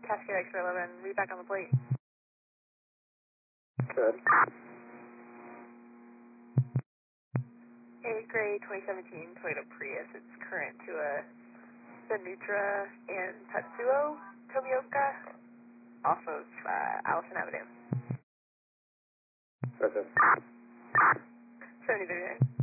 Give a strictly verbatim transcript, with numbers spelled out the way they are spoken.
Cascade X-ray eleven, read back on the plate. Good. A gray twenty seventeen Toyota Prius. It's current to a Senutra in Tatsuo, Tomioka, off of uh, Allison Avenue. Roger. seventy thirty-nine.